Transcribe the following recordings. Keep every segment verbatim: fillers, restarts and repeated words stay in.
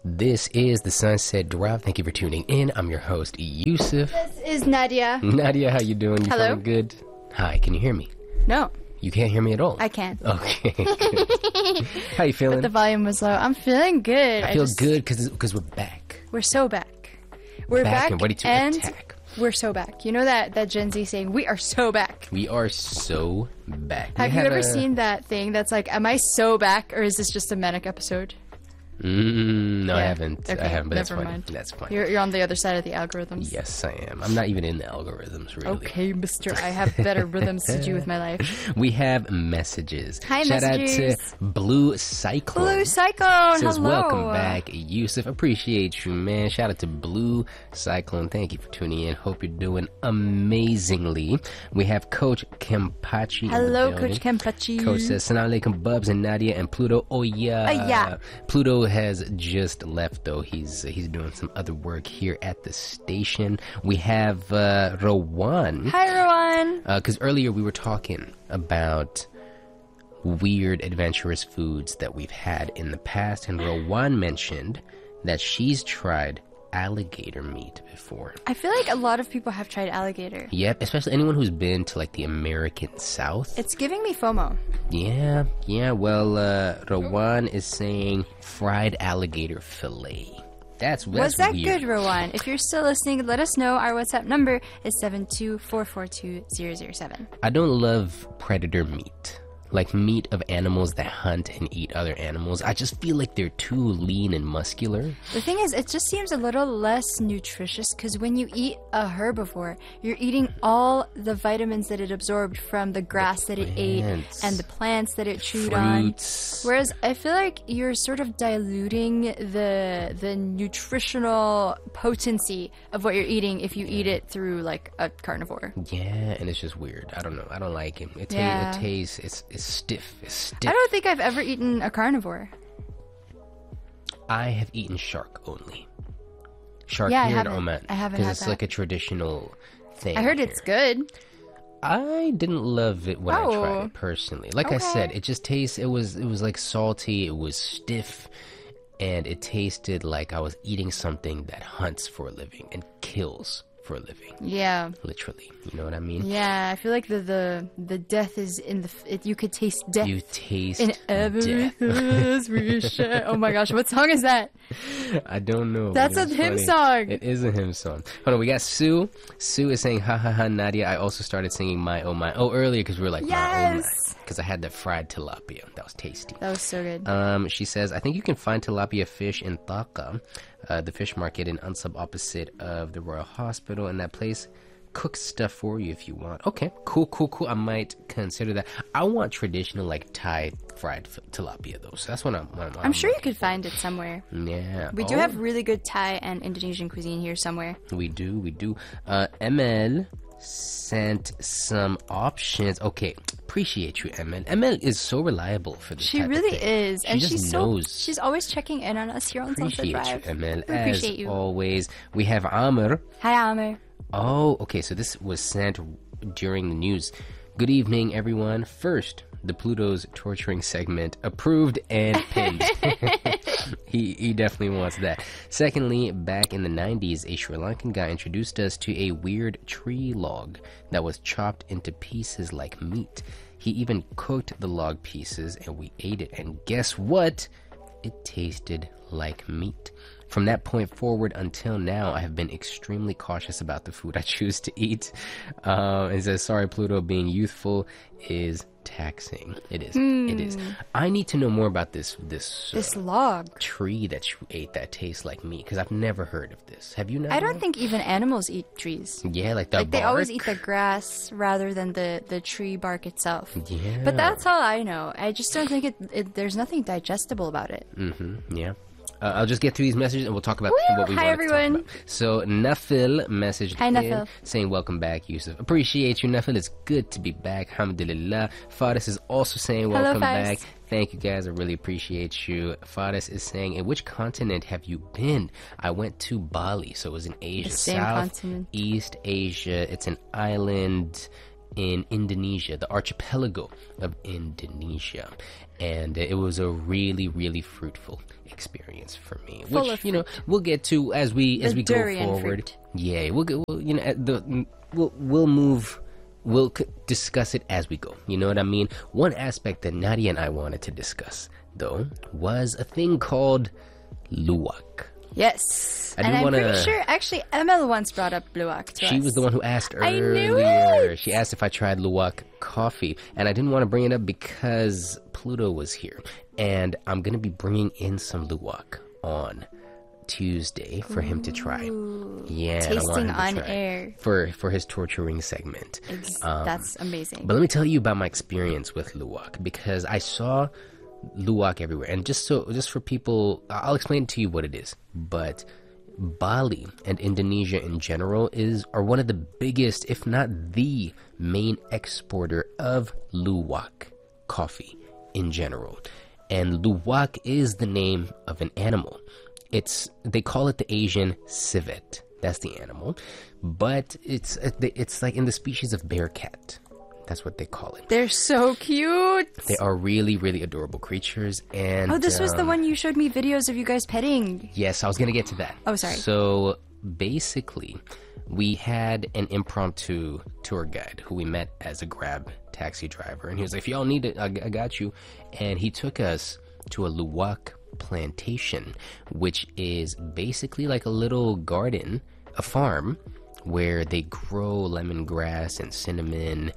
This is the Sunset Drive. Thank you for tuning in. I'm your host, Yusuf. This is Nadia. Nadia, how you doing? You Hello. feeling good? Hi, can you hear me? No, You can't hear me at all? I can't. Okay, good. How you feeling? The volume was low. I'm feeling good. I feel just- good because we're back. We're so back. We're Back back, and ready to and attack. we're so back. You know that, that Gen Z saying, we are so back. We are so back. We Have you had ever a- seen that thing that's like, am I so back, or is this just a manic episode? Mm, no, I Yeah. haven't. Okay, I haven't, but that's never funny. mind. That's funny. You're, you're on the other side of the algorithms. Yes, I am. I'm not even in the algorithms, really. Okay, mister. I have better rhythms to do with my life. We have messages. Hi, Shout messages. out to Blue Cyclone. Blue Cyclone, Says, hello. welcome back, Yusuf. Appreciate you, man. Shout out to Blue Cyclone. Thank you for tuning in. Hope you're doing amazingly. We have Coach Kempachi. in the Hello, building. Coach Kempachi. Coach says, Salam alaikum, Bubs and Nadia and Pluto. Oh, yeah. Oh, yeah. Pluto has just left, though. He's uh, he's doing some other work here at the station. We have uh, Rowan. Hi, Rowan. Because earlier we were talking about weird adventurous foods that we've had in the past, and Rowan mentioned that she's tried alligator meat before. I feel like a lot of people have tried alligator. Yep, especially anyone who's been to like the American South. It's giving me FOMO. Yeah, yeah. Well, uh, Rowan is saying fried alligator fillet. That's, that's Was that weird. good, Rowan? If you're still listening, let us know. Our WhatsApp number is seven two four four two zero zero seven. I don't love predator meat. Like meat of animals that hunt and eat other animals. I just feel like they're too lean and muscular. The thing is, it just seems a little less nutritious because when you eat a herbivore, you're eating all the vitamins that it absorbed from the grass that it ate plants. and the plants that it chewed Fruits. on. Whereas I feel like you're sort of diluting the the nutritional potency of what you're eating if you eat it through like a carnivore. Yeah, and it's just weird. I don't know. I don't like it. It, ta- Yeah. it tastes, it's, it's stiff. It's stiff. I don't think I've ever eaten a carnivore. I have eaten shark only. Shark Yeah, I here in haven't. Oman. I haven't Because had it's that. like a traditional thing. I heard here. it's good. I didn't love it when I Oh. tried it personally. Like I Okay. said, it just tastes. It was it was like salty. It was stiff, and it tasted like I was eating something that hunts for a living and kills for a living. Yeah. Literally, you know what I mean? Yeah, I feel like the the, the death is in the. f- It, you could taste death You taste in death. everything we share. Oh my gosh, what song is that? I don't know. That's but a it's hymn funny. song. It is a hymn song. Hold on, we got Sue. Sue is saying, ha ha ha, Nadia. I also started singing My Oh My Oh earlier because we were like, my oh my. Yes. Because I had the fried tilapia. That was tasty. That was so good. Um, she says, I think you can find tilapia fish in Dhaka, uh, the fish market in Ansab opposite of the Royal Hospital, and that place cooks stuff for you if you want. Okay, cool, cool, cool. I might consider that. I want traditional, like, Thai fried f- tilapia, though, so that's what I'm... What I'm, I'm sure you could find it somewhere. Yeah. We do Oh, have really good Thai and Indonesian cuisine here somewhere. We do, we do. Uh, M L sent some options. Okay, appreciate you, M L. M L is so reliable for this She type of really thing. is, She and just she's knows. so she's always checking in on us here on Sunset Appreciate Drive. you, M L. We As appreciate you. always, we have Amr. Hi, Amir. Oh, okay, so this was sent during the news. Good evening, everyone. First, the Pluto's torturing segment approved and pinned. he he definitely wants that. Secondly, back in the nineties, a Sri Lankan guy introduced us to a weird tree log that was chopped into pieces like meat. He even cooked the log pieces and we ate it. And guess what? It tasted like meat. From that point forward until now, I have been extremely cautious about the food I choose to eat. Um, it says, sorry, Pluto, being youthful is taxing. It is. It is. I need to know more about this this, uh, This log. tree that you ate that tastes like meat, because I've never heard of this. Have you? Never? I don't think even animals eat trees. Yeah, like the Like they always bark? eat the grass rather than the, the tree bark itself. Yeah. But that's all I know. I just don't think it, it there's nothing digestible about it. Mm-hmm. Yeah. Uh, I'll just get through these messages and we'll talk about Woo! what we Hi, want to talk everyone. about. So Nafil messaged Hi, in Nafil. saying, welcome back, Yusuf. Appreciate you, Nafil. It's good to be back. Alhamdulillah. Faris is also saying, Hello, welcome Faris. back. Thank you, guys. I really appreciate you. Faris is saying, in which continent have you been? I went to Bali, so it was in Asia. The same South, continent. East Asia. It's an island in Indonesia, the archipelago of Indonesia. And it was a really, really fruitful experience for me. Full which, of you know, we'll get to as we as The we go durian forward. fruit. Yeah, we'll go, we'll, you know, at the we'll we'll move we'll c- discuss it as we go. You know what I mean? One aspect that Nadia and I wanted to discuss though was a thing called luwak. Yes. I and do I'm wanna- pretty sure, actually, Emil once brought up luwak to She us. was the one who asked I knew earlier. it! She asked if I tried luwak coffee, and I didn't want to bring it up because Pluto was here, and I'm gonna be bringing in some luwak on Tuesday for him to try. Yeah, and I want Tasting him to on try air. for for his torturing segment. Ex- Um, That's amazing. But let me tell you about my experience with luwak, because I saw luwak everywhere, and just so just for people, I'll explain to you what it is. But Bali and Indonesia in general is are one of the biggest, if not the main exporter of luwak coffee in general. And luwak is the name of an animal. It's they call it the Asian civet. That's the animal, but it's it's like in the species of bear cat. That's what they call it. They're so cute. They are really, really adorable creatures. And Oh, this was the um, one you showed me videos of you guys petting. Yes, I was gonna get to that. Oh, sorry. So basically, we had an impromptu tour guide who we met as a Grab taxi driver, and he was like, "If y'all need it, I, I got you." And he took us to a luwak plantation, which is basically like a little garden, a farm, where they grow lemongrass and cinnamon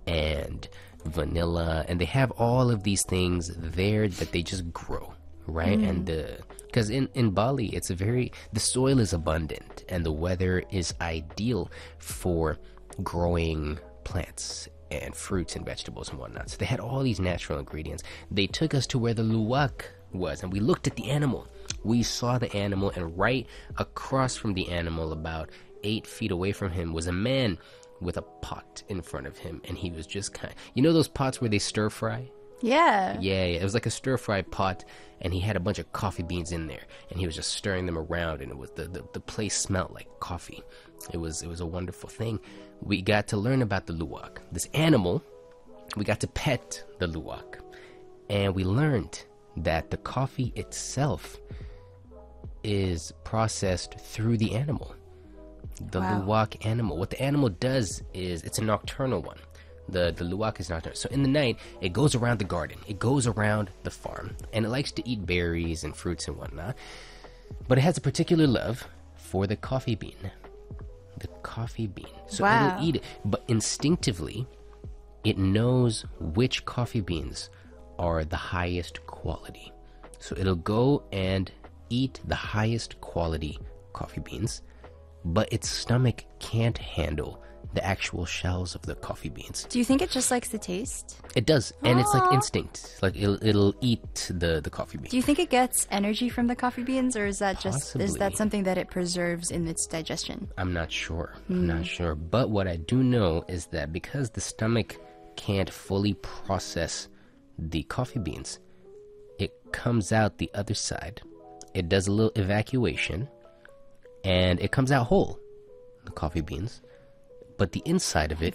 and vanilla, and they have all of these things there that they just grow, right? Mm. And the because in in Bali, it's a very the soil is abundant and the weather is ideal for growing plants and fruits and vegetables and whatnot. So they had all these natural ingredients. They took us to where the luwak was, and we looked at the animal. We saw the animal, and right across from the animal, about eight feet away from him, was a man with a pot in front of him, and he was just kind of, you know those pots where they stir fry? Yeah. Yeah, yeah, it was like a stir fry pot, and he had a bunch of coffee beans in there, and he was just stirring them around, and it was the, the, the place smelled like coffee. It was it was a wonderful thing. We got to learn about the luwak, this animal. We got to pet the luwak, and we learned that the coffee itself is processed through the animal. The Wow. luwak animal. What the animal does is it's a nocturnal one. The the luwak is nocturnal. So in the night, it goes around the garden. It goes around the farm, and it likes to eat berries and fruits and whatnot. But it has a particular love for the coffee bean. The coffee bean. So Wow. it'll eat it, but instinctively, it knows which coffee beans are the highest quality. So it'll go and eat the highest quality coffee beans, but its stomach can't handle the actual shells of the coffee beans. Do you think it just likes the taste? It does, and it's like Aw. instinct. Like it'll, it'll eat the, the coffee bean. Do you think it gets energy from the coffee beans, or is that just is Possibly. that something that it preserves in its digestion? I'm not sure. I'm not sure. But what I do know is that because the stomach can't fully process the coffee beans, it comes out the other side. It does a little evacuation, and it comes out whole, the coffee beans. But the inside of it,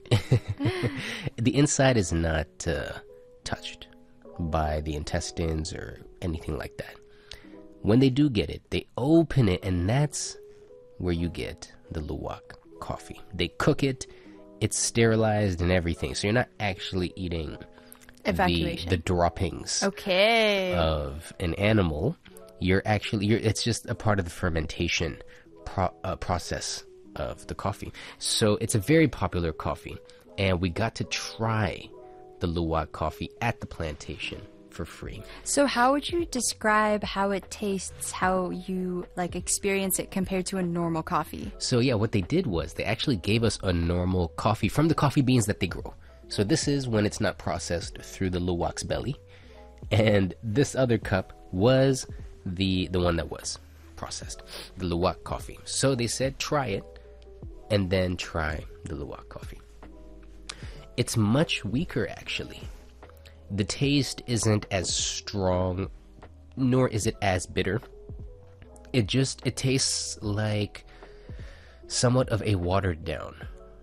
the inside is not uh, touched by the intestines or anything like that. When they do get it, they open it, and that's where you get the luwak coffee. They cook it, it's sterilized and everything, so you're not actually eating the, Evacuation. the droppings Okay. of an animal. You're actually, you're, it's just a part of the fermentation pro, uh, process of the coffee. So it's a very popular coffee, and we got to try the luwak coffee at the plantation for free. So how would you describe how it tastes, how you like experience it compared to a normal coffee? So yeah, what they did was they actually gave us a normal coffee from the coffee beans that they grow. So this is when it's not processed through the luwak's belly, and this other cup was the the one that was processed, the luwak coffee. So they said try it, and then try the luwak coffee. It's much weaker, actually. The taste isn't as strong, nor is it as bitter. It just, it tastes like somewhat of a watered down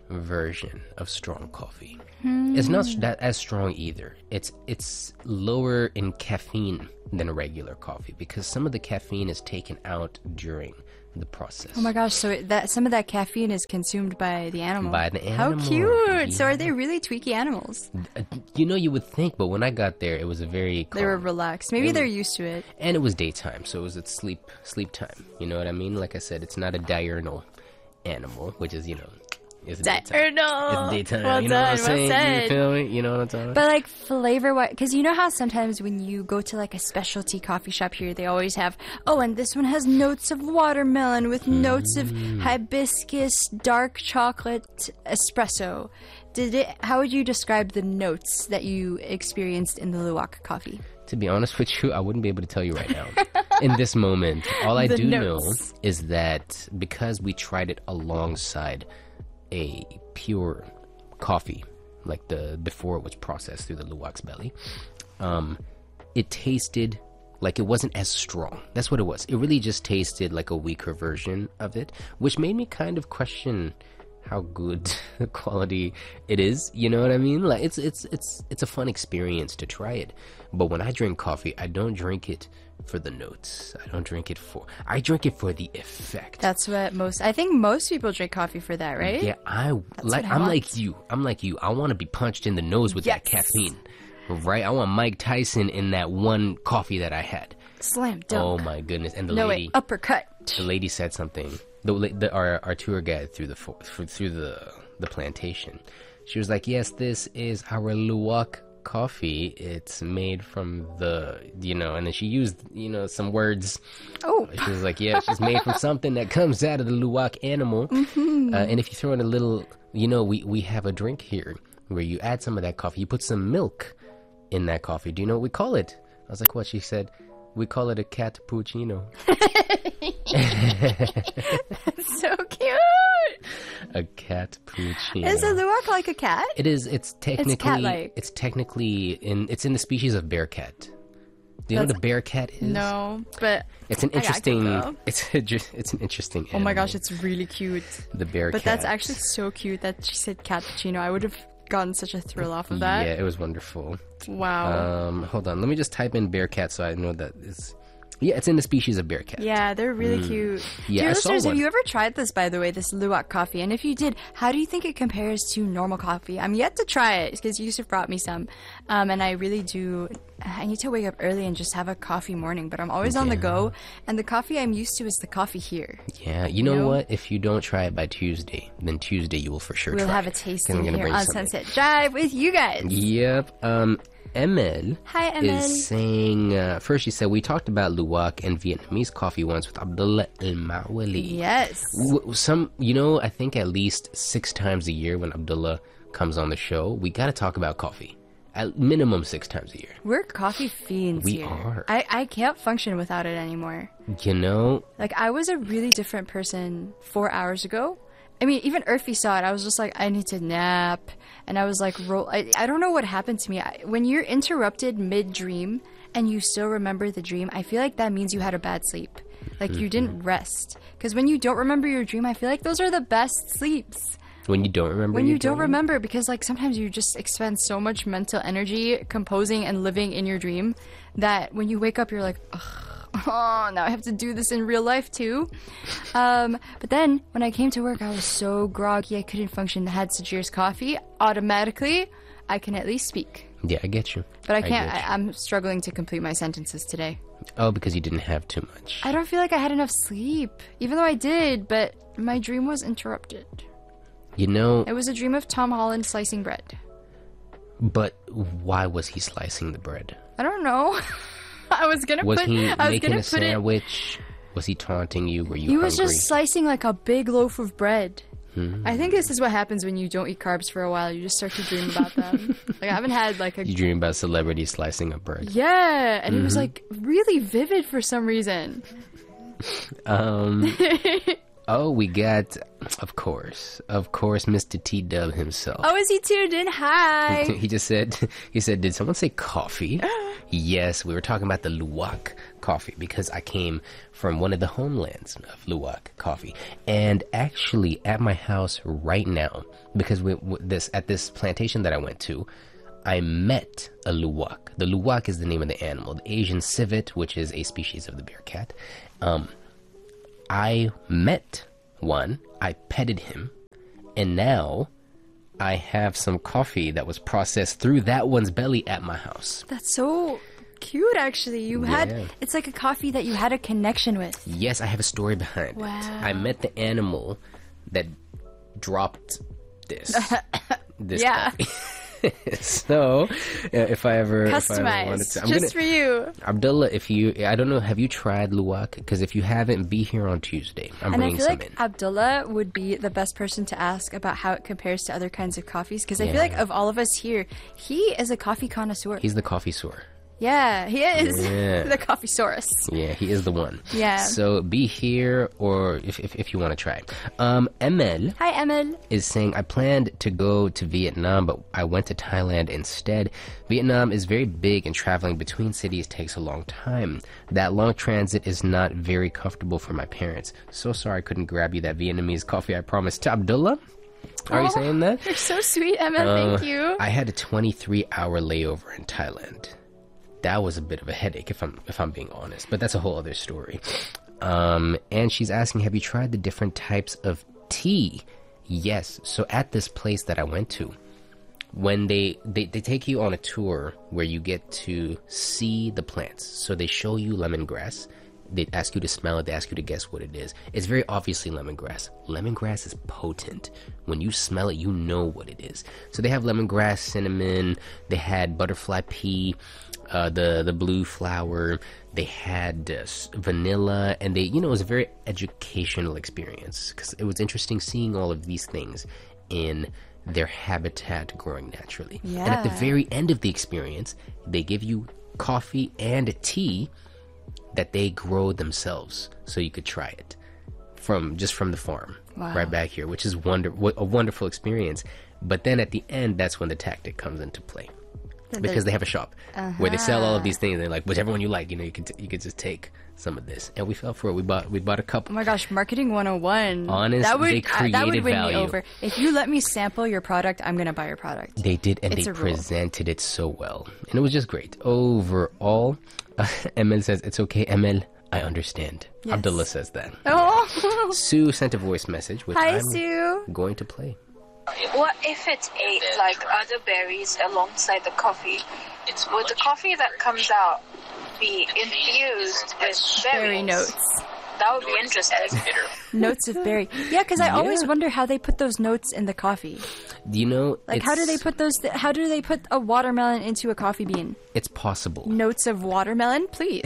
version of strong coffee. It's not that as strong either. It's it's lower in caffeine than a regular coffee because some of the caffeine is taken out during the process. Oh my gosh, so it- that some of that caffeine is consumed by the animal. By the How animal, cute! So yeah. are they really tweaky animals? Uh, You know, you would think, but when I got there, it was a very calm. They were relaxed. Maybe they're used to it. And it was daytime, so it was at sleep sleep time. You know what I mean? Like I said, it's not a diurnal animal, which is, you know, it's daytime. Diurnal. It's daytime. Well you know done, what I'm well saying? said. You feel me? You know what I'm talking about? But like flavor wise, because you know how sometimes when you go to like a specialty coffee shop here, they always have, oh, and this one has notes of watermelon with notes of Mm. hibiscus, dark chocolate, espresso. Did it? How would you describe the notes that you experienced in the Luwak coffee? To be honest with you, I wouldn't be able to tell you right now. In this moment, all I The do notes. know is that because we tried it alongside a pure coffee, like the before it was processed through the Luwak's belly, um, it tasted like it wasn't as strong. That's what it was. It really just tasted like a weaker version of it, which made me kind of question how good quality it is. You know what I mean? Like it's it's it's it's a fun experience to try it. But when I drink coffee, I don't drink it for the notes. I don't drink it for I drink it for the effect. That's what most. I think most people drink coffee for that, right? Yeah, I like what I I'm want. like you. I'm like you. I want to be punched in the nose with that Yes. caffeine. Right? I want Mike Tyson in that one coffee that I had. Slam Oh dunk. my goodness. And the no lady wait, uppercut. the lady said something. The, la- the our our tour guide through the fo- for- through the the plantation. She was like, "Yes, this is our Luwak coffee. It's made from the you know." And then she used you know some words. Oh, She was like, "Yeah, she's made from something that comes out of the Luwak animal." Mm-hmm. Uh, and if you throw in a little, you know, we we have a drink here where you add some of that coffee. You put some milk in that coffee. Do you know what we call it? I was like, "What?" She said, "We call it a cappuccino." so cute. A cat cappuccino. Is a Luwak like a cat? It is. It's technically. cat-like. It's technically in. It's in the species of bear cat. Do you know what a That's- bear cat is? No, but It's an I- I could interesting. go. It's a, ju- it's an interesting. oh my animal, gosh, it's really cute. the bear But cat. that's actually so cute that she said cappuccino. I would have gotten such a thrill off of that. Yeah, it was wonderful. Wow. Um, hold on. Let me just type in bear cat so I know that it's. Yeah, it's in the species of bear cat. Yeah, they're really cute. Yeah, Dear I saw listeners, have one. you ever tried this, by the way, this Luwak coffee? And if you did, how do you think it compares to normal coffee? I'm yet to try it because Yusuf brought me some. Um, and I really do. I need to wake up early and just have a coffee morning, but I'm always on the go. And the coffee I'm used to is the coffee here. Yeah, you know, know? what? If you don't try it by Tuesday, then Tuesday you will for sure We'll try have a it. 'Cause tasting I'm gonna here bring on something. Sunset Drive with you guys. Yep. Um, Emel Hi, Emel. is saying, uh, first she said, we talked about Luwak and Vietnamese coffee once with Abdullah El Mawali. Yes. W- Some, you know, I think at least six times a year when Abdullah comes on the show, we got to talk about coffee. At minimum six times a year. We're coffee fiends We here. are. I, I can't function without it anymore. You know, Like, I was a really different person four hours ago. I mean, even Urfi saw it. I was just like, I need to nap. And I was like, roll. I, I don't know what happened to me. I, when you're interrupted mid dream and you still remember the dream, I feel like that means you had a bad sleep. Like, you didn't rest. Because when you don't remember your dream, I feel like those are the best sleeps. when you don't remember When your you don't dream, remember, because like sometimes you just expend so much mental energy composing and living in your dream that when you wake up, you're like, ugh. Oh, now I have to do this in real life too. Um, but then when I came to work, I was so groggy I couldn't function. I had Sajir's coffee. Automatically, I can at least speak. Yeah, I get you. But I can't. get you. I, I'm struggling to complete my sentences today. Oh, because you didn't have too much. I don't feel like I had enough sleep, even though I did. But my dream was interrupted. You know, It was a dream of Tom Holland slicing bread. but why was he slicing the bread? I don't know. I was gonna Was put. he I was making gonna a put it. sandwich? Was he taunting you? Were you He hungry? was just slicing like a big loaf of bread. Hmm. I think this is what happens when you don't eat carbs for a while. You just start to dream about them. Like I haven't had like a You dream about celebrities slicing up bread. yeah, and it was Mm-hmm. like really vivid for some reason. Um. oh, we got Of course, of course, Mister T Dub himself. Oh, is he tuned in? Hi. He just said, he said, did someone say coffee? Yes, we were talking about the Luwak coffee because I came from one of the homelands of Luwak coffee. And actually at my house right now, because we, this at this plantation that I went to, I met a Luwak. The Luwak is the name of the animal, the Asian civet, which is a species of the bear cat. Um, I met one, I petted him, and now I have some coffee that was processed through that one's belly at my house. That's so cute, actually. You had, Yeah. it's like a coffee that you had a connection with. Yes, I have a story behind Wow. it. I met the animal that dropped this. this Yeah. coffee. So, uh, if I ever, if I ever wanted Customized, to, I'm just gonna, for you. Abdullah, if you, I don't know, have you tried Luwak? Because if you haven't, be here on Tuesday. I'm And I bringing feel some like in. Abdullah would be the best person to ask about how it compares to other kinds of coffees, because I feel like Yeah. of all of us here, he is a coffee connoisseur. He's the coffee sour. Yeah, he is. Yeah. The coffeesaurus. Yeah, he is the one. Yeah. So be here, or if if, if you want to try. Um, Emel Hi, Emil. is saying, I planned to go to Vietnam, but I went to Thailand instead. Vietnam is very big and traveling between cities takes a long time. That long transit is not very comfortable for my parents. So sorry I couldn't grab you that Vietnamese coffee I promised. To Abdullah? Are you Oh, saying that? You're so sweet, Emil. Thank Uh, you. I had a twenty-three hour layover in Thailand. That was a bit of a headache, if I'm if I'm being honest, but that's a whole other story. Um, and she's asking, have you tried the different types of tea? Yes. So at this place that I went to, when they, they they take you on a tour where you get to see the plants, so they show you lemongrass. They ask you to smell it. They ask you to guess what it is. It's very obviously lemongrass. Lemongrass is potent. When you smell it, you know what it is. So they have lemongrass, cinnamon. They had butterfly pea, uh, the the blue flower. They had uh, s- vanilla, and they, you know, it was a very educational experience because it was interesting seeing all of these things in their habitat growing naturally. And at the Yeah. very end of the experience, they give you coffee and tea that they grow themselves, so you could try it from just from the farm. Wow. Right back here, which is wonder what a wonderful experience. But then at the end, that's when the tactic comes into play, The- because the- they have a shop where they sell all of these things. They're like, whichever one you like, you know, you can t- you can just take some of this. And we fell for it. We bought we bought a Oh couple. my gosh, marketing one oh one. Honest, that would they uh, that would created win value. me over. If you let me sample your product, I'm gonna buy your product. They did, and It's they a rule. presented it so well, and it was just great overall. Uh, Emil says it's okay, Emil. I understand. Yes. Abdullah says that. Oh, Sue sent a voice message, which hi I'm Sue. going to play. What if it ate like other berries alongside the coffee? Would the coffee that comes out be infused with berries? Berry notes. That would be interesting. Notes of berry. Yeah, because I always Yeah. wonder how they put those notes in the coffee. You know, Like, how do they it's- put those? Th- how do they put a watermelon into a coffee bean? It's possible. Notes of watermelon, please.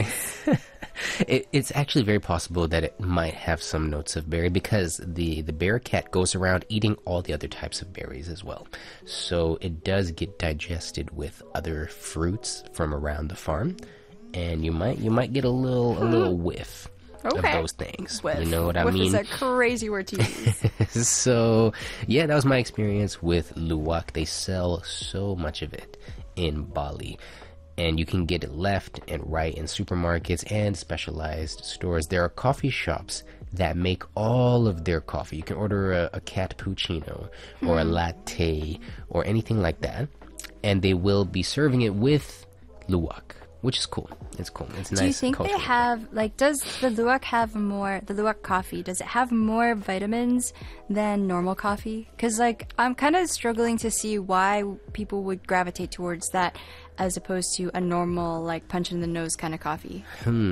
It, it's actually very possible that it might have some notes of berry because the the bear cat goes around eating all the other types of berries as well. So it does get digested with other fruits from around the farm, and you might you might get a little a little whiff of Okay. those things. Whiff. You know what I Whiff mean? is a crazy word to use. So yeah, that was my experience with luwak. They sell so much of it in Bali, and you can get it left and right in supermarkets and specialized stores. There are coffee shops that make all of their coffee. You can order a, a cappuccino or a latte or anything like that, and they will be serving it with luwak, which is cool. It's cool. It's nice. Do you think they cultural. have, like, does the luwak have more, the luwak coffee, does it have more vitamins than normal coffee? Because, like, I'm kind of struggling to see why people would gravitate towards that as opposed to a normal, like, punch in the nose kind of coffee.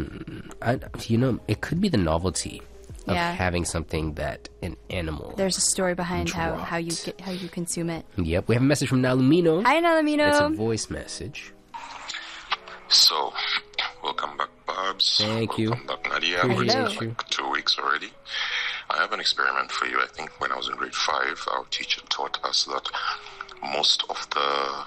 I, you know, it could be the novelty of Yeah. having something that an animal. There's a story behind how, how you Dropped. get, how you consume it. Yep, we have a message from Nalumino. Hi, It's a Nalamino. voice message. So, welcome back, Babs. Thank you. Welcome back, Nadia. Appreciate It's been you. like two weeks already. I have an experiment for you. I think when I was in grade five, our teacher taught us that most of the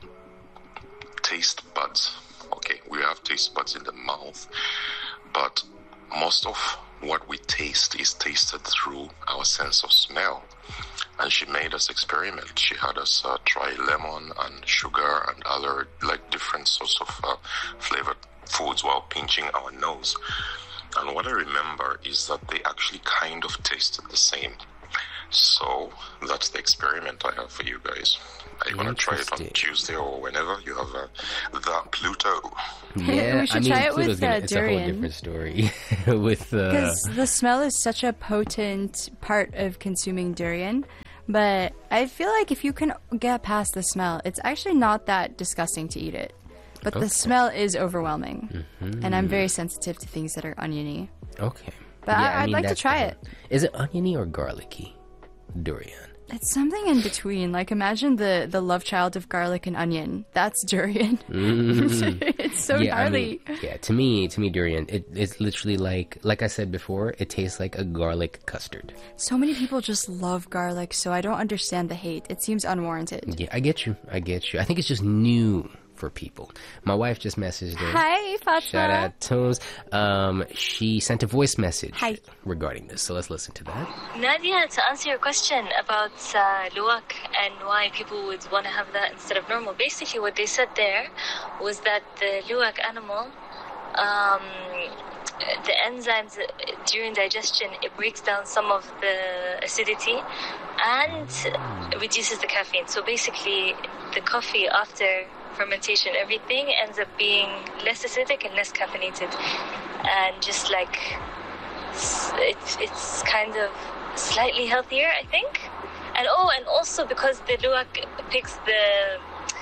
taste buds, okay, we have taste buds in the mouth, but most of what we taste is tasted through our sense of smell. And she made us experiment. She had us uh, try lemon and sugar and other like different sorts of uh, flavored foods while pinching our nose. And what I remember is that they actually kind of tasted the same. So that's the experiment I have for you guys. Are you going to try it on Tuesday or whenever you have uh, the Pluto? Yeah, We should I mean, try it Pluto's with, gonna, uh, it's a whole durian. different story. with uh, Because the smell is such a potent part of consuming durian. But I feel like if you can get past the smell, it's actually not that disgusting to eat it. But Okay. the smell is overwhelming. And I'm very sensitive to things that are oniony. okay. But I- I'd like to that's try the- it. Is it oniony or garlicky? Durian. It's something in between. Like, imagine the, the love child of garlic and onion. That's durian. It's so Mm. yeah, I gnarly. mean, yeah. To me, to me, durian. It, it's literally like, like I said before, it tastes like a garlic custard. So many people just love garlic, so I don't understand the hate. It seems unwarranted. Yeah, I get you. I get you. I think it's just new for people. My wife just messaged her. Hi, Fatma. Shout out Tones. Um, she sent a voice message Hi. regarding this. So let's listen to that. Nadia, to answer your question about uh, luwak and why people would want to have that instead of normal, basically what they said there was that the luwak animal, um, the enzymes during digestion, it breaks down some of the acidity and reduces the caffeine. So basically, the coffee after fermentation, everything ends up being less acidic and less caffeinated, and just like it's it's kind of slightly healthier, I think. And oh, and also because the luwak picks the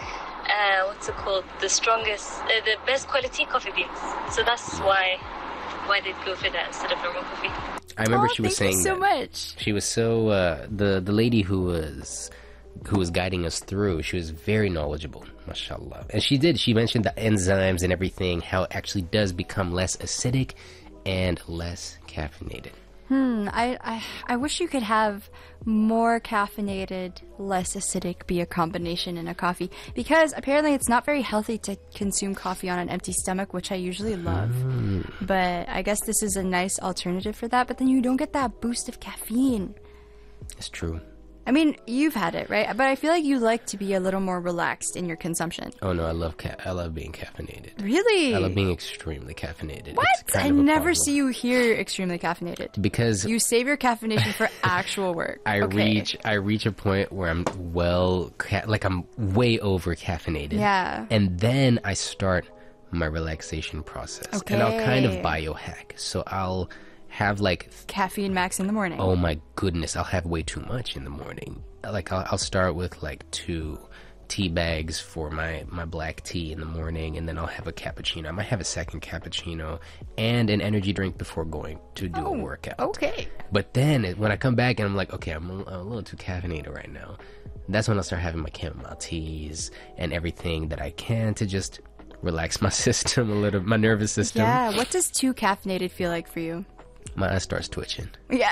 uh, what's it called, the strongest, uh, the best quality coffee beans. So that's why why they'd go for that instead of normal coffee. I remember Oh, she was thank saying you so that. much. She was so uh, the the lady who was who was guiding us through. She was very knowledgeable, mashallah. And she did. She mentioned the enzymes and everything. How it actually does become less acidic and less caffeinated. Hmm, I, I I wish you could have more caffeinated, less acidic be a combination in a coffee, because apparently it's not very healthy to consume coffee on an empty stomach, which I usually love. But I guess this is a nice alternative for that, but then you don't get that boost of caffeine. It's true. I mean, you've had it, right? But I feel like you like to be a little more relaxed in your consumption. Oh no, I love ca- I love being caffeinated. Really? I love being extremely caffeinated. What? It's kind I of a never problem. see you here extremely caffeinated. because You save your caffeination for actual work. I Okay. reach I reach a point where I'm well ca- like I'm way over caffeinated. Yeah. And then I start my relaxation process. And I'll kind of Okay. biohack. So I'll have like Caffeine max in the morning. oh my goodness, I'll have way too much in the morning. Like I'll, I'll start with like two tea bags for my, my black tea in the morning, and then I'll have a cappuccino. I might have a second cappuccino and an energy drink before going to do a workout. Okay. But then it- when I come back and I'm like, okay, I'm a, I'm a little too caffeinated right now, that's when I'll start having my chamomile teas and everything that I can to just relax my system a little, my nervous system. Yeah. What does too caffeinated feel like for you? My eye starts twitching. Yeah.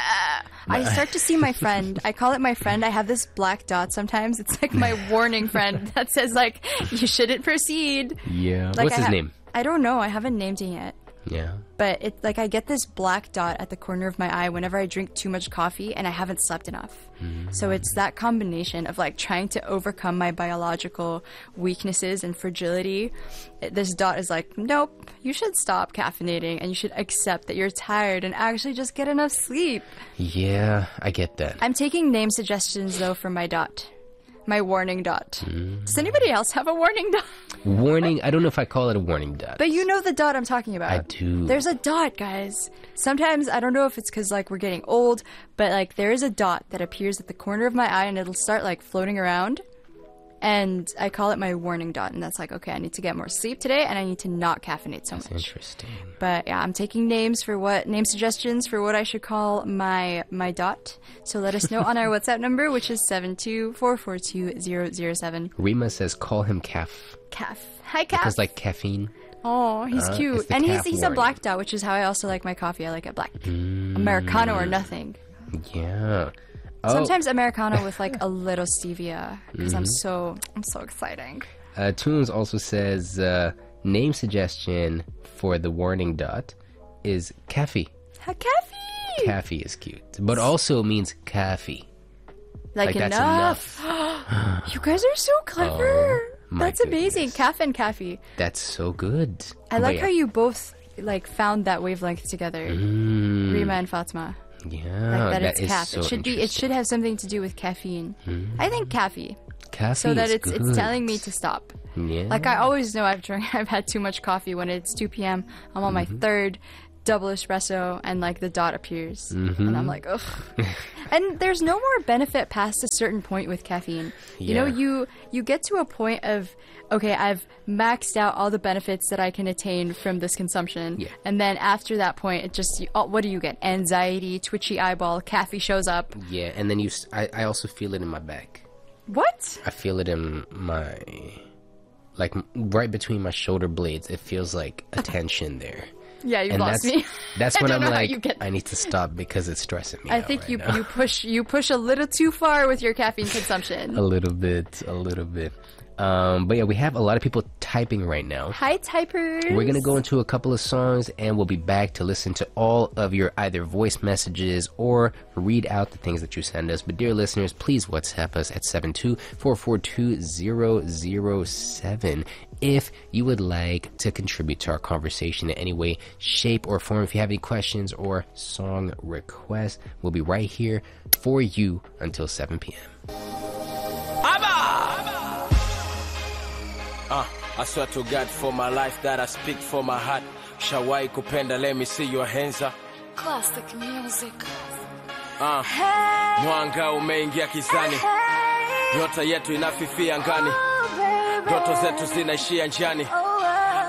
I start to see my friend. I call it my friend. I have this black dot sometimes. It's like my warning friend that says like, you shouldn't proceed. Yeah. Like, What's I his ha- name? I don't know. I haven't named him yet. Yeah. But it like I get this black dot at the corner of my eye whenever I drink too much coffee and I haven't slept enough. So it's that combination of like trying to overcome my biological weaknesses and fragility. It- This dot is like, nope, you should stop caffeinating and you should accept that you're tired and actually just get enough sleep. Yeah, I get that. I'm taking name suggestions though for my dot. My warning dot. Does anybody else have a warning dot? Warning, I don't know if I call it a warning dot. But you know the dot I'm talking about. I do. There's a dot, guys. Sometimes, I don't know if it's because, like, we're getting old, but, like, there is a dot that appears at the corner of my eye and it'll start, like, floating around. And I call it my warning dot. And that's like, okay, I need to get more sleep today and I need to not caffeinate so much. Interesting. But, yeah, I'm taking names for what, name suggestions for what I should call my, my dot. So let us know on our WhatsApp number, which is seven two four four two zero zero seven. Rima says call him Caf. Caf. Hi, Caf. Because like caffeine. Oh, he's Uh, cute. it's the And he's calf he's a warning. black dot, which is how I also like my coffee. I like it black. Mm. Americano or nothing. Yeah. Oh, Sometimes Americano with like a little stevia because I'm Mm-hmm. so I'm so exciting. uh, Tunes also says uh, name suggestion for the warning dot is Caffey. Kafi. Kafi is cute, but also means kafi. Like, Like, that's enough. enough. You guys are so clever. Oh, my That's amazing. goodness. Kaf and Kafi. That's so good. I But like yeah. how you both like found that wavelength together. Mm, Rima and Fatma. yeah, Like that, it's is Kaf. so it should be. It interesting. should have something to do with caffeine. I think Kafi. Kafi So that is it's good. it's telling me to stop. Yeah. Like I always know I've drank I've had too much coffee when it's two p.m. I'm on my Mm-hmm. third double espresso and like the dot appears Mm-hmm. and I'm like ugh. And there's no more benefit past a certain point with caffeine. You know, Yeah. you you get to a point of okay, I've maxed out all the benefits that I can attain from this consumption. Yeah. And then after that point, it just you, oh, what do you get? Anxiety, twitchy eyeball, caffeine shows up. Yeah, and then you. s- I, I also feel it in my back. What? I feel it in my, like m- right between my shoulder blades. It feels like a tension there. Yeah, you And lost that's me. that's I when don't I'm know how like, you get I need to stop because it's stressing me I out think right you now. you push you push a little too far with your caffeine consumption. a little bit, a little bit. Um, but yeah, we have a lot of people typing right now. Hi, typers. We're gonna go into a couple of songs and we'll be back to listen to all of your either voice messages or read out the things that you send us. But dear listeners, please WhatsApp us at seven two four four two zero zero seven if you would like to contribute to our conversation in any way, shape, or form. If you have any questions or song requests, we'll be right here for you until seven p.m. Uh, I swear to God for my life that I speak for my heart. Shawai kupenda, let me see your hands up. Classic music. Uh, mwanga umeingia kizani. Nyota yetu inafifia ngani. Ndoto zetu zinaishia njiani.